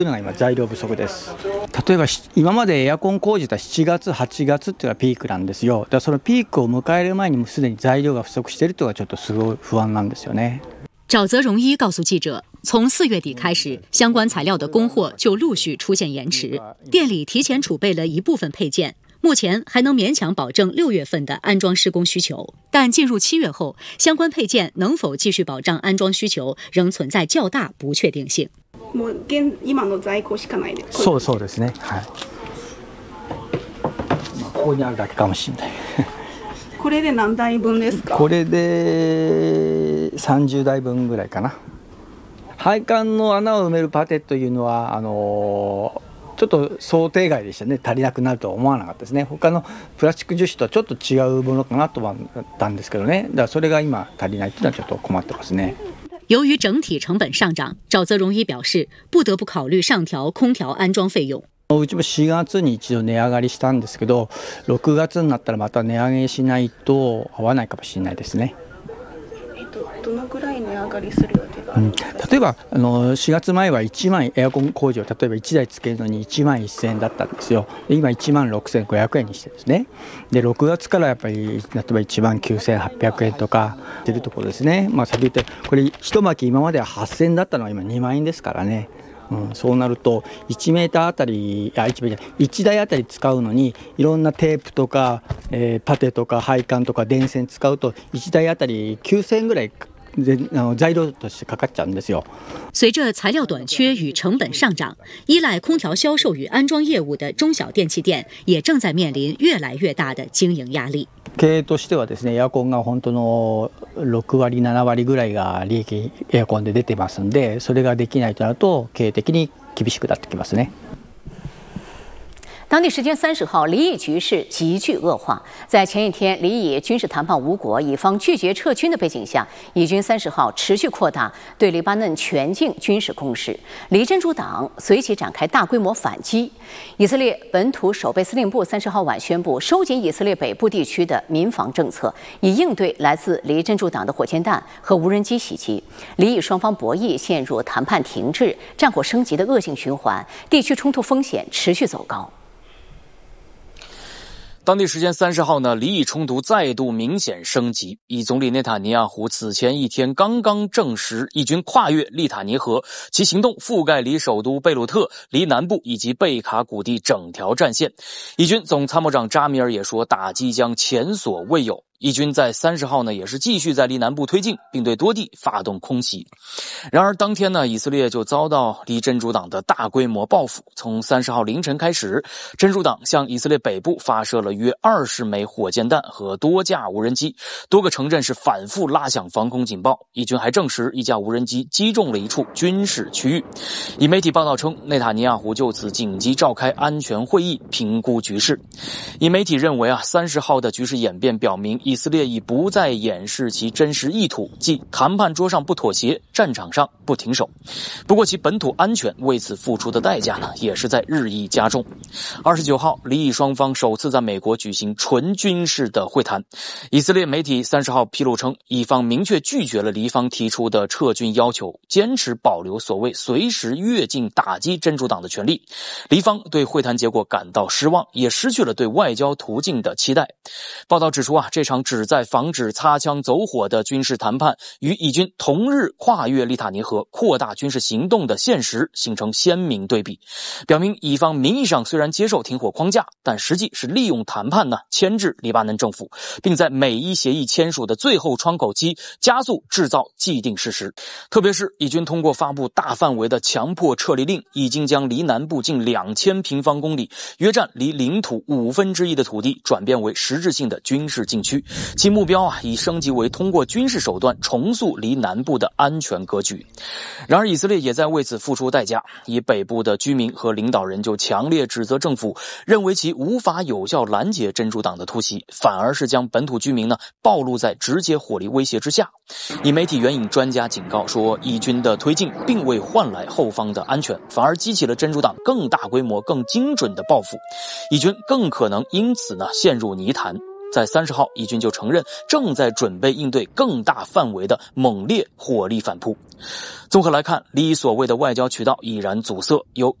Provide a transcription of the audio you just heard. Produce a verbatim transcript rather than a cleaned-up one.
というのが今材料不足です。例えば今までエアコン工事だしちがつはちがつっていうのはピークなんですよ。だからそのピークを迎える前にもすでに材料が不足しているというのがちょっとすごい不安なんですよね。 沼泽荣一告诉记者，从四月底开始，相关材料的供货就陆续出现延迟，店里提前储备了一部分配件，目前还能勉強保证六月份的安装施工需求，但进入七月后，相关配件能否继续保障安装需求，仍存在较大不确定性。 もう現今の在庫しかないです。 そうそうですね。はい。まあここにあるだけかもしれない。 これで何台分ですか？ これでさんじゅうだいぶんぐらいかな。配管の穴を埋めるパテというのはあのちょっと想定外でしたね。足りなくなるとは思わなかったですね。他のプラスチック樹脂とはちょっと違うものかなと思ったんですけどね。だからそれが今足りないというのはちょっと困ってますね。 由于整体成本上涨，沼泽荣一表示不得不考虑上调空调安装费用。 うちもしがつに一度値上がりしたんですけど、ろくがつになったらまた値上げしないと合わないかもしれないですね。 えっと、どのくらい値上がりする予定があるんですか？ うん、例えばあのしがつまえはいちまんエアコン工事を例えばいちだいつけるのにいちまんせんえんだったんですよ。今いちまんろくせんごひゃくえんにしてですね。でろくがつからやっぱり例えばいちまんきゅうせんはっぴゃくえんとか出るところですね。まあ先言ってこれ一巻き今までははっせんえんだったのが今にまんえんですからね。うん、そうなるといちメーターあたりあ 1, いちだいあたり使うのにいろんなテープとか、えー、パテとか配管とか電線使うといちだいあたりきゅうせんえんぐらい材料としてかかっちゃうんですよ。 随着材料短缺与成本上涨，依赖空调销售与安装业务的中小电器店也正在面临越来越大的经营压力。 経営としてはですね、エアコンが本当のろくわりななわりぐらいが利益エアコンで出てますんで、それができないとなると経営的に厳しくなってきますね。 当地时间三十号，黎以局势急剧恶化。在前一天，黎以军事谈判无果，以方拒绝撤军的背景下，以军三十号持续扩大对黎巴嫩全境军事攻势。黎真主党随即展开大规模反击。以色列本土守备司令部三十号晚宣布，收紧以色列北部地区的民防政策，以应对来自黎真主党的火箭弹和无人机袭击。黎以双方博弈陷入谈判停滞、战火升级的恶性循环，地区冲突风险持续走高。 当地时间三十号呢，黎以冲突再度明显升级。以总理内塔尼亚胡此前一天刚刚证实，以军跨越利塔尼河，其行动覆盖黎首都贝鲁特、黎南部以及贝卡谷地整条战线。以军总参谋长扎米尔也说，打击将前所未有。以军在三十号呢，也是继续在黎南部推进，并对多地发动空袭。然而当天呢，以色列就遭到黎真主党的大规模报复。从三十号凌晨开始，真主党向以色列北部发射了约二十枚火箭弹和多架无人机，多个城镇是反复拉响防空警报。以军还证实，一架无人机击中了一处军事区域。以媒体报道称，内塔尼亚胡就此紧急召开安全会议，评估局势。以媒体认为啊，三十号的局势演变表明，以色列已不再掩饰其真实意图，即谈判桌上不妥协，战场上不停手。不过其本土安全为此付出的代价呢，也是在日益加重。二十九号，黎以双方首次在美国举行纯军事的会谈。以色列媒体三十号披露称，以方明确拒绝了黎方提出的撤军要求，坚持保留所谓随时越境打击真主党的权利。黎方对会谈结果感到失望，也失去了对外交途径的期待。报道指出啊，这场旨在防止擦枪走火的军事谈判与以军同日跨越利塔尼河扩大军事行动的现实形成鲜明对比，表明以方名义上虽然接受停火框架，但实际是利用谈判呢牵制黎巴嫩政府，并在美伊协议签署的最后窗口期加速制造既定事实。特别是以军通过发布大范围的强迫撤离令，已经将黎南部近两千平方公里，约占黎领土五分之一的土地转变为实质性的军事禁区，其目标啊已升级为通过军事手段重塑黎南部的安全格局。然而以色列也在为此付出代价，以北部的居民和领导人就强烈指责政府，认为其无法有效拦截真主党的突袭，反而是将本土居民呢暴露在直接火力威胁之下。以媒体援引专家警告说，以军的推进并未换来后方的安全，反而激起了真主党更大规模更精准的报复，以军更可能因此呢陷入泥潭。 在三十号，以军就承认正在准备应对更大范围的猛烈火力反扑。综合来看，李所谓的外交渠道已然阻塞，有